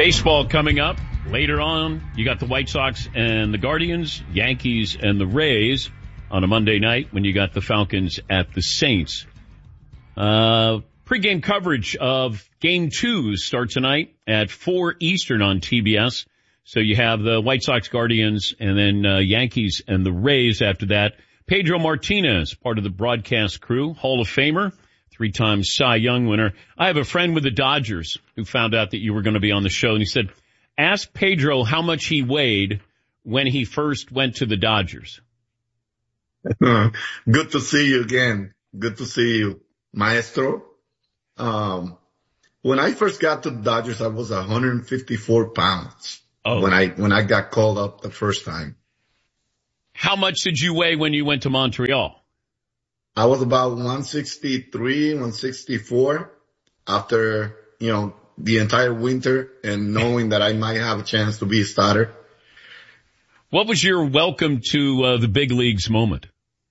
Baseball coming up later on. You got the White Sox and the Guardians, Yankees and the Rays on a Monday night when you got the Falcons at the Saints. Pre-game coverage of Game 2 starts tonight at 4 Eastern on TBS. So you have the White Sox, Guardians, and then Yankees and the Rays after that. Pedro Martinez, part of the broadcast crew, Hall of Famer, 3-time Cy Young winner. I have a friend with the Dodgers who found out that you were going to be on the show, and he said, ask Pedro how much he weighed when he first went to the Dodgers. Good to see you again. Good to see you, Maestro. When I first got to the Dodgers, I was 154 pounds. Oh. When I got called up the first time. How much did you weigh when you went to Montreal? I was about 163, 164 after, the entire winter and knowing that I might have a chance to be a starter. What was your welcome to the big leagues moment?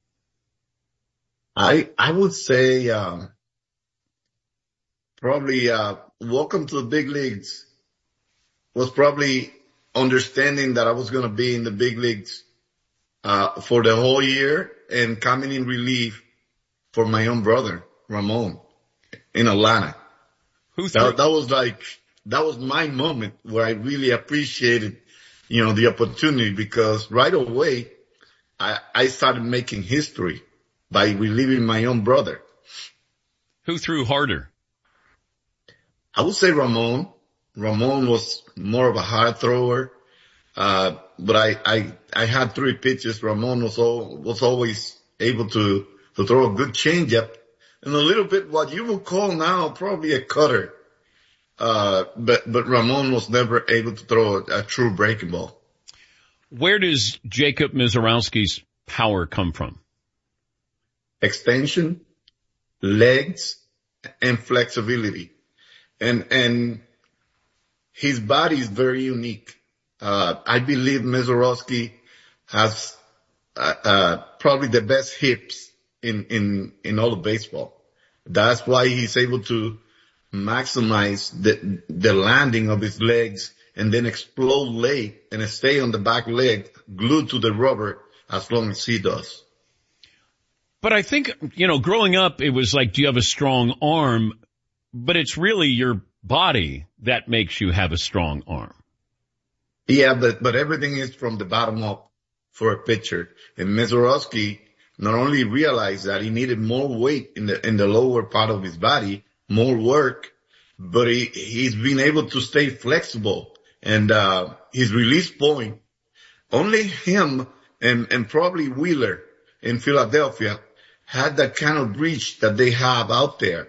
I would say, probably, welcome to the big leagues was probably understanding that I was going to be in the big leagues, for the whole year and coming in relief for my own brother, Ramon, in Atlanta. That was my moment where I really appreciated, the opportunity because right away I started making history by relieving my own brother. Who threw harder? I would say Ramon. Ramon was more of a hard thrower. But I had 3 pitches. Ramon was always able to throw a good changeup and a little bit what you would call now probably a cutter. But Ramon was never able to throw a true breaking ball. Where does Jacob Misiorowski's power come from? Extension, legs, and flexibility. And his body is very unique. I believe Misiorowski has, probably the best hips in all of baseball. That's why he's able to maximize the landing of his legs and then explode late and stay on the back leg glued to the rubber as long as he does. But I think, growing up, it was like, do you have a strong arm? But it's really your body that makes you have a strong arm. Yeah, but everything is from the bottom up for a pitcher. And Misiorowski not only realized that he needed more weight in the lower part of his body, more work, but he's been able to stay flexible. And his release point, only him and probably Wheeler in Philadelphia had that kind of reach that they have out there.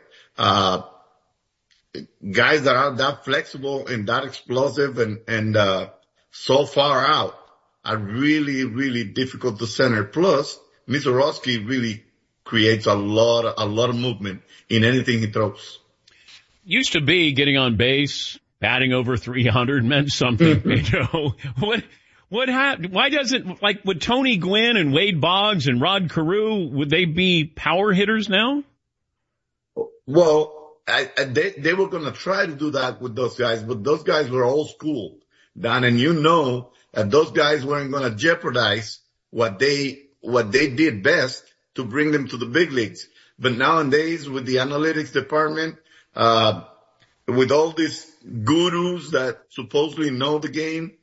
Guys that are that flexible and that explosive and so far out are really, really difficult to center. Plus, Misiorowski really creates a lot of movement in anything he throws. Used to be getting on base, batting over 300 meant something, Pedro. What happened? Why doesn't, would Tony Gwynn and Wade Boggs and Rod Carew, would they be power hitters now? Well, they were going to try to do that with those guys, but those guys were old school, Don, and that those guys weren't going to jeopardize what they did best to bring them to the big leagues. But nowadays, with the analytics department, with all these gurus that supposedly know the game,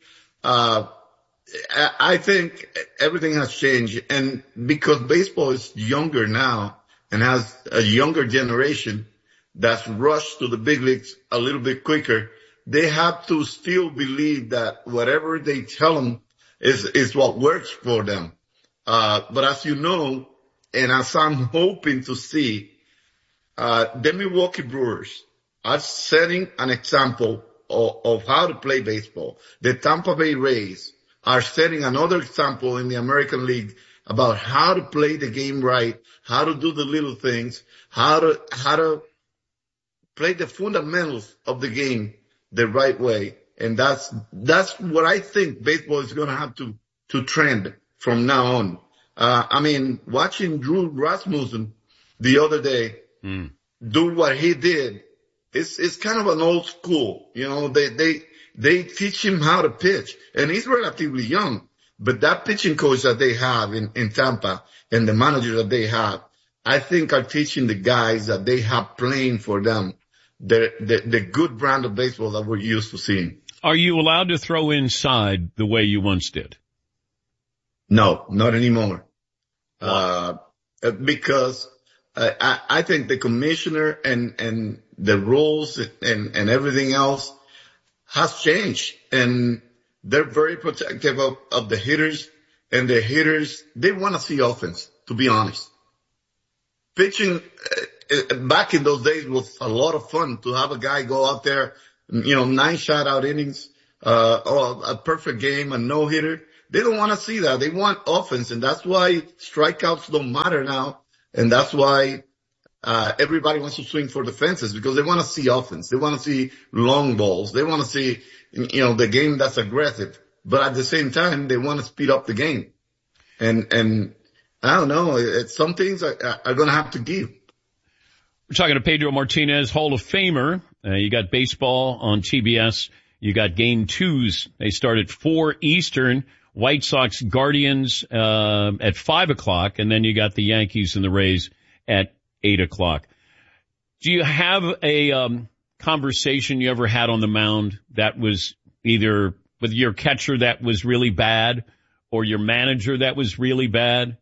I think everything has changed. And because baseball is younger now and has a younger generation that's rushed to the big leagues a little bit quicker, they have to still believe that whatever they tell them is what works for them. But as you know, and as I'm hoping to see, the Milwaukee Brewers are setting an example of how to play baseball. The Tampa Bay Rays are setting another example in the American League about how to play the game right, how to do the little things, how to play the fundamentals of the game the right way. And that's what I think baseball is going to have to trend from now on. Watching Drew Rasmussen the other day do what he did it's kind of an old school. They teach him how to pitch, and he's relatively young. But that pitching coach that they have in Tampa and the manager that they have, I think are teaching the guys that they have playing for them the good brand of baseball that we're used to seeing. Are you allowed to throw inside the way you once did? No, not anymore. Because I think the commissioner and the rules and everything else has changed, and they're very protective of the hitters, and the hitters, they want to see offense, to be honest. Pitching back in those days was a lot of fun to have a guy go out there, 9 shutout innings, or a perfect game, a no-hitter. They don't want to see that. They want offense, and that's why strikeouts don't matter now, and that's why everybody wants to swing for the fences, because they want to see offense. They want to see long balls. They want to see, the game that's aggressive. But at the same time, they want to speed up the game. And I don't know. Some things are going to have to give. We're talking to Pedro Martinez, Hall of Famer. You got baseball on TBS. You got game twos. They start at 4 Eastern. White Sox Guardians at 5 o'clock, and then you got the Yankees and the Rays at 8 o'clock. Do you have a conversation you ever had on the mound that was either with your catcher that was really bad or your manager that was really bad?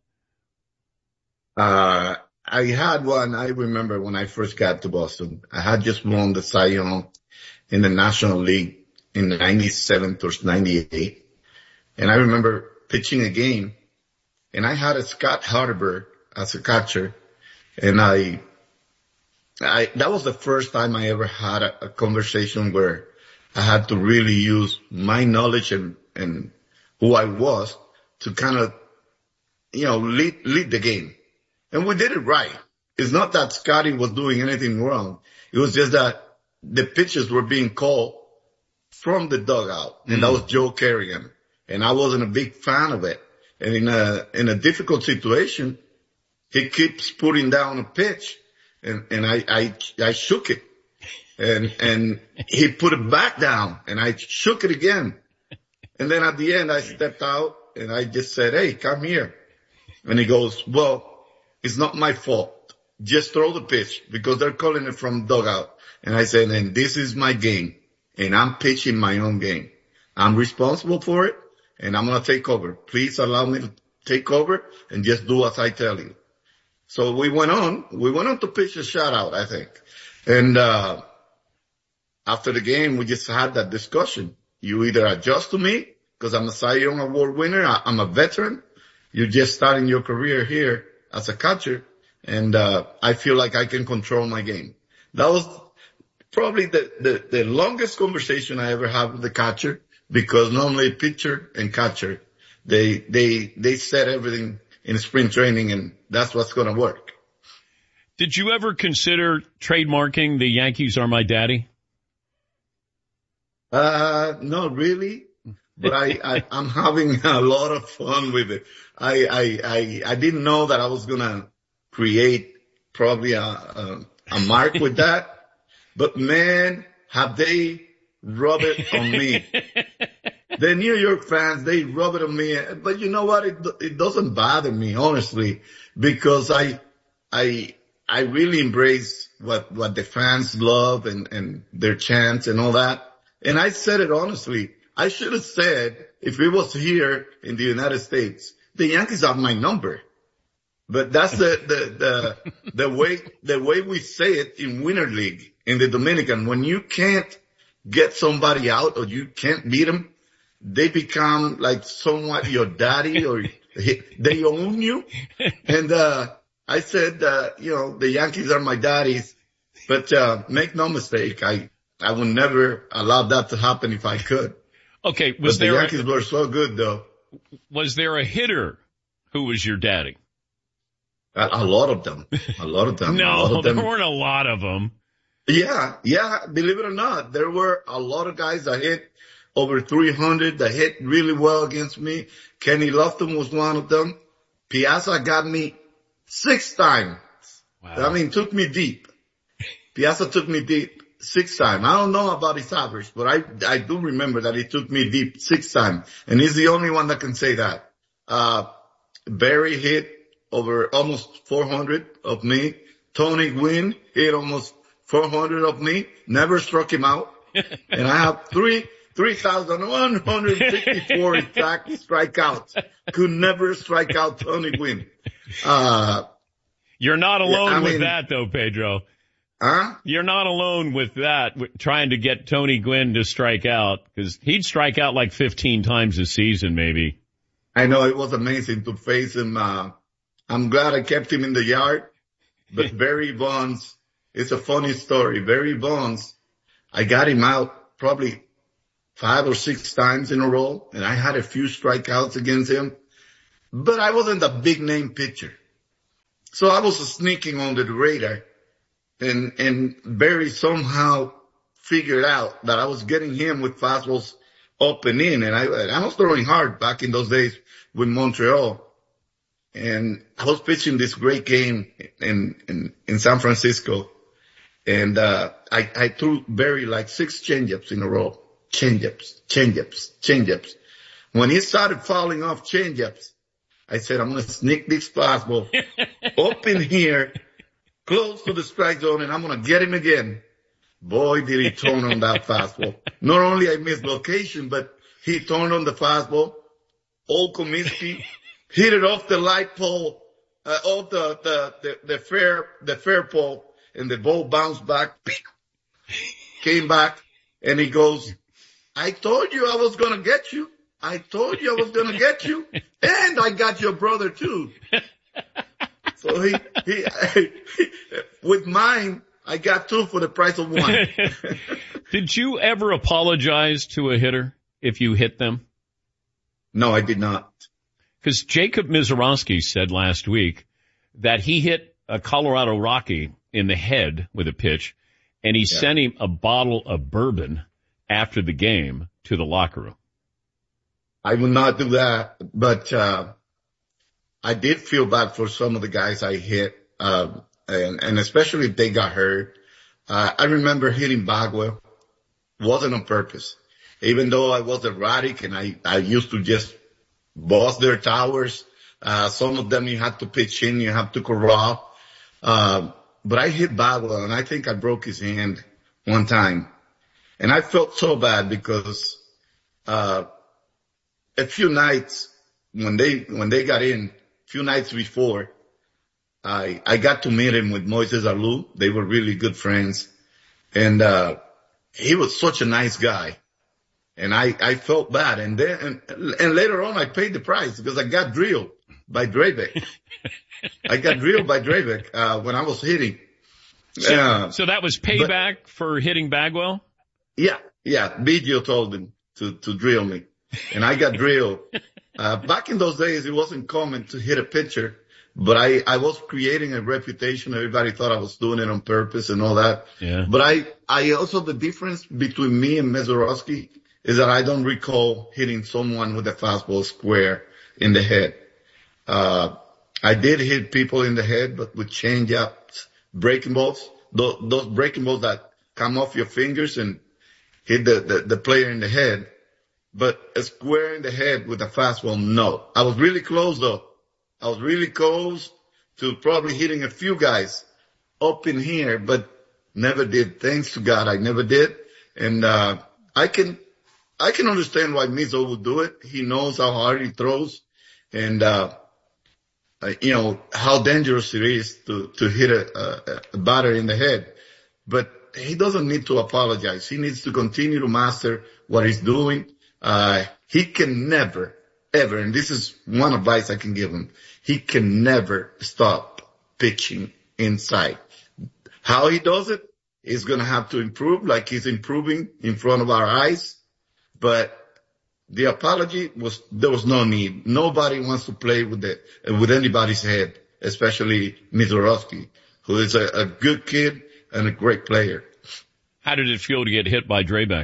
I had one. I remember when I first got to Boston, I had just won the Cy Young in the National League in 97 or 98. And I remember pitching a game, and I had a Scott Harberg as a catcher, and that was the first time I ever had a conversation where I had to really use my knowledge and who I was to kind of, lead the game. And we did it right. It's not that Scotty was doing anything wrong. It was just that the pitches were being called from the dugout, and that was Joe Kerrigan. And I wasn't a big fan of it. And in a difficult situation, he keeps putting down a pitch, and I shook it, and he put it back down, and I shook it again. And then at the end, I stepped out and I just said, "Hey, come here." And he goes, "Well, it's not my fault. Just throw the pitch because they're calling it from dugout." And I said, "And this is my game, and I'm pitching my own game. I'm responsible for it. And I'm going to take over. Please allow me to take over and just do as I tell you." So we went on to pitch a shutout, I think. And, after the game, we just had that discussion. You either adjust to me because I'm a Cy Young Award winner. I'm a veteran. You're just starting your career here as a catcher. And, I feel like I can control my game. That was probably the longest conversation I ever had with the catcher. Because normally pitcher and catcher, they set everything in spring training, and that's what's going to work. Did you ever consider trademarking the Yankees Are My Daddy? No, really. But I'm having a lot of fun with it. I didn't know that I was going to create probably a mark with that. But man, have they rub it on me. The New York fans, they rub it on me. But you know what? It doesn't bother me, honestly, because I really embrace what the fans love and their chants and all that. And I said it honestly. I should have said, if it was here in the United States, the Yankees have my number. But that's the way we say it in Winter League in the Dominican. When you can't get somebody out or you can't beat them, they become like somewhat your daddy or they own you. And, I said, the Yankees are my daddies, but, make no mistake. I would never allow that to happen if I could. Okay. The Yankees were so good though. Was there a hitter who was your daddy? A lot of them. No, there weren't a lot of them. Yeah. Believe it or not, there were a lot of guys that hit over 300 that hit really well against me. Kenny Lofton was one of them. Piazza got me 6 times. Wow. I mean, took me deep. Piazza took me deep. 6 times. I don't know about his average, but I do remember that he took me deep 6 times. And he's the only one that can say that. Barry hit over almost 400 of me. Tony Gwynn hit almost 400 of me. Never struck him out. And I have 3,154 exact strikeouts. Could never strike out Tony Gwynn. You're not alone with that though, Pedro. Huh? You're not alone with that, trying to get Tony Gwynn to strike out, because he'd strike out like 15 times a season, maybe. I know, it was amazing to face him. I'm glad I kept him in the yard, but Barry Bonds, it's a funny story. Barry Bonds, I got him out probably 5 or 6 times in a row, and I had a few strikeouts against him, but I wasn't a big name pitcher. So I was sneaking under the radar. And Barry somehow figured out that I was getting him with fastballs up and in. And I was throwing hard back in those days with Montreal. And I was pitching this great game in San Francisco. And, I threw Barry like 6 changeups in a row. Changeups. When he started fouling off changeups, I said, I'm going to sneak this fastball up in here, close to the strike zone, and I'm going to get him again. Boy, did he turn on that fastball. Not only I missed location, but he turned on the fastball. Old Comiskey hit it off the light pole, off the fair pole, and the ball bounced back, came back, and he goes, I told you I was going to get you. And I got your brother too. So he with mine, I got 2 for the price of 1. Did you ever apologize to a hitter if you hit them? No, I did not. Because Jacob Mizorowski said last week that he hit a Colorado Rocky in the head with a pitch, and he sent him a bottle of bourbon after the game to the locker room. I would not do that, but I did feel bad for some of the guys I hit, and especially if they got hurt. I remember hitting Bagwell. Wasn't on purpose. Even though I was erratic and I used to just boss their towers, some of them you have to pitch in, you have to corral. But I hit Bagwell, and I think I broke his hand one time. And I felt so bad because a few nights when they got in, few nights before, I got to meet him with Moises Alou. They were really good friends. And he was such a nice guy. And I felt bad. And then, and later on I paid the price because I got drilled by Drabek. When I was hitting. So that was payback for hitting Bagwell? Yeah. Biggio told him to drill me. And I got drilled. Back in those days, it wasn't common to hit a pitcher, but I was creating a reputation. Everybody thought I was doing it on purpose and all that. Yeah. But I also, the difference between me and Mizorowski is that I don't recall hitting someone with a fastball square in the head. I did hit people in the head, but with changeups, breaking balls, those breaking balls that come off your fingers and hit the player in the head. But a square in the head with a fastball, no. I was really close though. I was really close to probably hitting a few guys up in here, but never did. Thanks to God, I never did. And, I can understand why Mizo would do it. He knows how hard he throws and, how dangerous it is to hit a batter in the head. But he doesn't need to apologize. He needs to continue to master what he's doing. He can never, ever, and this is one advice I can give him, he can never stop pitching inside. How he does it is going to have to improve, like he's improving in front of our eyes. But the apology there was no need. Nobody wants to play with anybody's head, especially Mizorowski, who is a good kid and a great player. How did it feel to get hit by Drabek?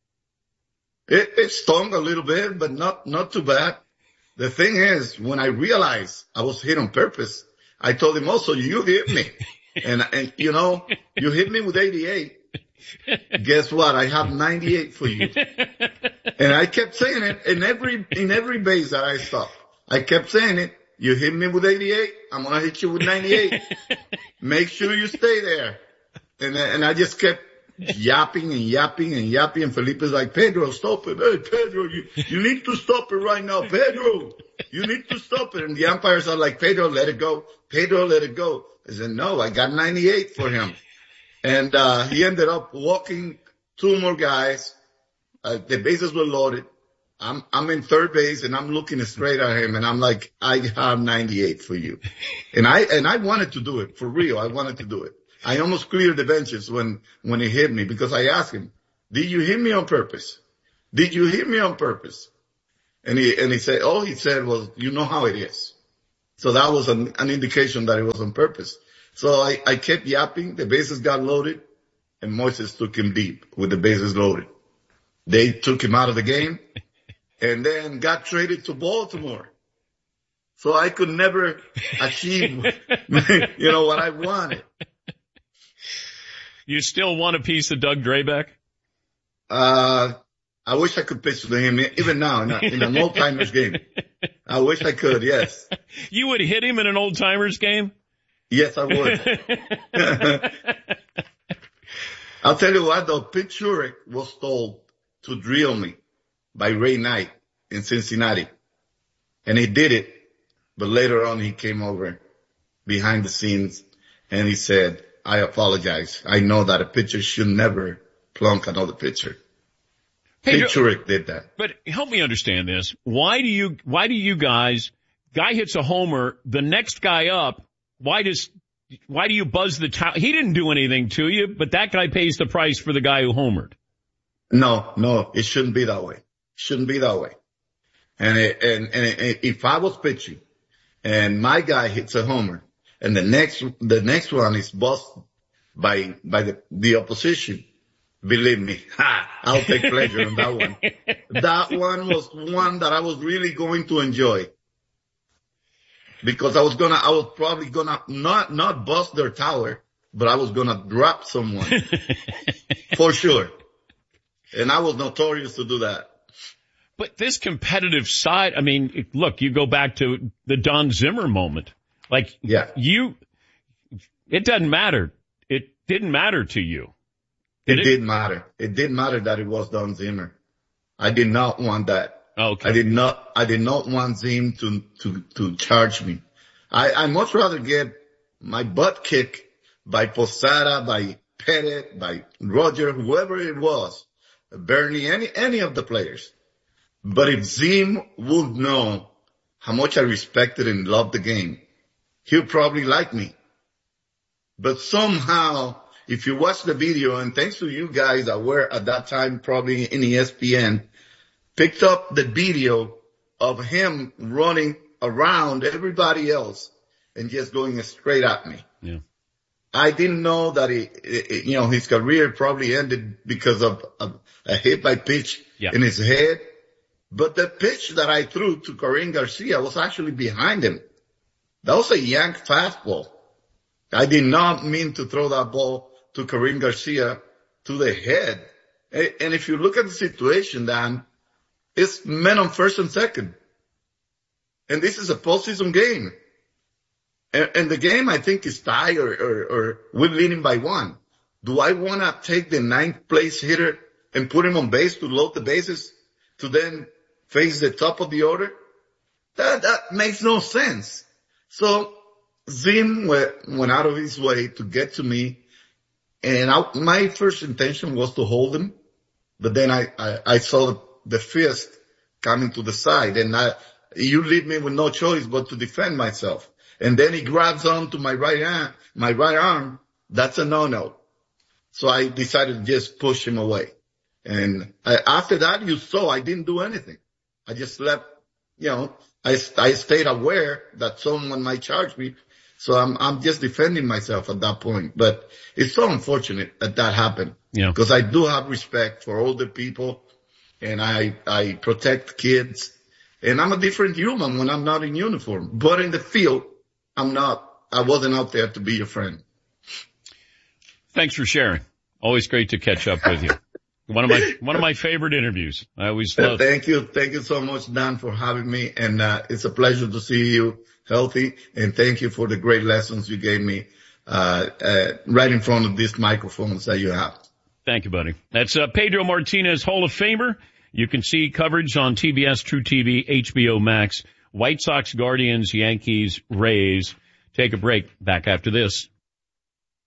It stung a little bit, but not too bad. The thing is, when I realized I was hit on purpose, I told him also, you hit me. and you hit me with 88 Guess what? I have 98 for you. And I kept saying it in every base that I stopped. I kept saying it. You hit me with 88, I'm going to hit you with 98. Make sure you stay there. And I just kept yapping and yapping and yapping. And Felipe's like, Pedro, stop it. Hey, Pedro, you need to stop it right now. Pedro, you need to stop it. And the umpires are like, Pedro, let it go. Pedro, let it go. I said, no, I got 98 for him. And, he ended up walking 2 more guys. The bases were loaded. I'm in third base and I'm looking straight at him and I'm like, I have 98 for you. And I wanted to do it for real. I wanted to do it. I almost cleared the benches when he hit me because I asked him, did you hit me on purpose? Did you hit me on purpose? And he said, all he said was, you know how it is. So that was an indication that it was on purpose. So I kept yapping. The bases got loaded and Moises took him deep with the bases loaded. They took him out of the game. And then got traded to Baltimore. So I could never achieve, what I wanted. You still want a piece of Doug Drabek? I wish I could pitch to him even now in an old timers game. I wish I could, yes. You would hit him in an old timers game? Yes, I would. I'll tell you what though, Pete Shurek was told to drill me by Ray Knight in Cincinnati. And he did it, but later on he came over behind the scenes and he said, I apologize. I know that a pitcher should never plunk another pitcher. Pete Shurek did that. But help me understand this. Why do you guys, guy hits a homer, the next guy up, why do you buzz the towel? He didn't do anything to you, but that guy pays the price for the guy who homered. No, it shouldn't be that way. Shouldn't be that way. And if I was pitching and my guy hits a homer and the next one is busted by the opposition, believe me, I'll take pleasure in that one. That one was one that I was really going to enjoy because I was probably gonna not bust their tower, but I was gonna drop someone for sure. And I was notorious to do that. But this competitive side, I mean, look, you go back to the Don Zimmer moment. Like, yeah. It doesn't matter. It didn't matter to you. It did matter. It did matter that it was Don Zimmer. I did not want that. Okay. I did not want Zim to charge me. I much rather get my butt kicked by Posada, by Pettit, by Roger, whoever it was, Bernie, any of the players. But if Zim would know how much I respected and loved the game, he'll probably like me. But somehow, if you watch the video, and thanks to you guys that were at that time probably in ESPN, picked up the video of him running around everybody else and just going straight at me. Yeah. I didn't know that his career probably ended because of a hit by pitch in his head. But the pitch that I threw to Karim Garcia was actually behind him. That was a yank fastball. I did not mean to throw that ball to Karim Garcia to the head. And if you look at the situation, Dan, it's men on first and second. And this is a postseason game. And the game, I think, is tied or we're leading by 1. Do I want to take the 9th place hitter and put him on base to load the bases to then face the top of the order? That makes no sense. So Zim went out of his way to get to me. And my first intention was to hold him. But then I saw the fist coming to the side and you leave me with no choice but to defend myself. And then he grabs onto my right arm. That's a no-no. So I decided to just push him away. And after that, you saw I didn't do anything. I just left, I stayed aware that someone might charge me. So I'm just defending myself at that point. But it's so unfortunate that happened. Yeah. Because I do have respect for older people and I protect kids. And I'm a different human when I'm not in uniform. But in the field, I wasn't out there to be your friend. Thanks for sharing. Always great to catch up with you. One of my favorite interviews. I always love. Thank you so much, Dan, for having me, and it's a pleasure to see you healthy. And thank you for the great lessons you gave me right in front of these microphones that you have. Thank you, buddy. That's Pedro Martinez, Hall of Famer. You can see coverage on TBS, True TV, HBO Max, White Sox, Guardians, Yankees, Rays. Take a break. Back after this.